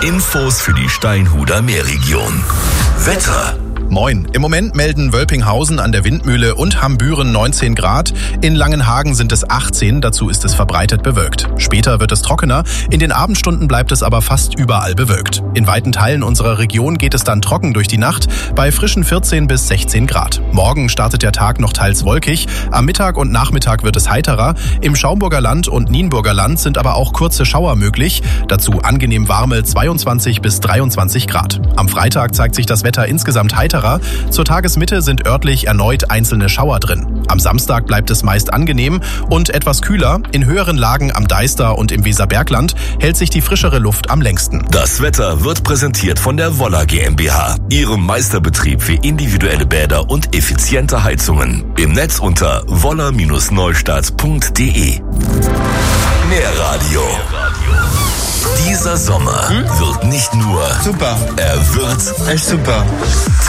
Infos für die Steinhuder Meerregion. Wetter. Moin. Im Moment melden Wölpinghausen an der Windmühle und Hambüren 19 Grad. In Langenhagen sind es 18, dazu ist es verbreitet bewölkt. Später wird es trockener, in den Abendstunden bleibt es aber fast überall bewölkt. In weiten Teilen unserer Region geht es dann trocken durch die Nacht bei frischen 14 bis 16 Grad. Morgen startet der Tag noch teils wolkig, am Mittag und Nachmittag wird es heiterer. Im Schaumburger Land und Nienburger Land sind aber auch kurze Schauer möglich, dazu angenehm warme 22 bis 23 Grad. Am Freitag zeigt sich das Wetter insgesamt heiter. Zur Tagesmitte sind örtlich erneut einzelne Schauer drin. Am Samstag bleibt es meist angenehm und etwas kühler. In höheren Lagen am Deister und im Weserbergland hält sich die frischere Luft am längsten. Das Wetter wird präsentiert von der Woller GmbH, ihrem Meisterbetrieb für individuelle Bäder und effiziente Heizungen. Im Netz unter woller-neustadt.de. Meerradio. Dieser Sommer wird nicht nur super, er wird echt super.